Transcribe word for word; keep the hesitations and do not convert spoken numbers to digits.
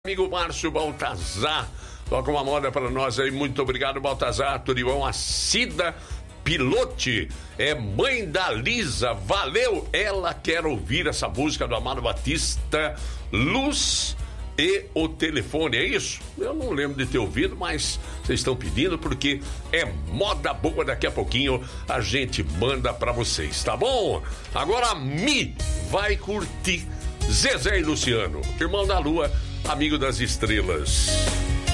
Amigo Márcio Baltazar, toca uma moda para nós aí, muito obrigado, Baltazar. Tudo bom? A Cida Pilote é mãe da Lisa, valeu, ela quer ouvir essa música do Amado Batista, Luz e o Telefone, é isso? Eu não lembro de ter ouvido, mas vocês estão pedindo porque é moda boa, daqui a pouquinho a gente manda pra vocês, tá bom? Agora a Mi vai curtir Zezé e Luciano, Irmão da Lua, Amigo das Estrelas.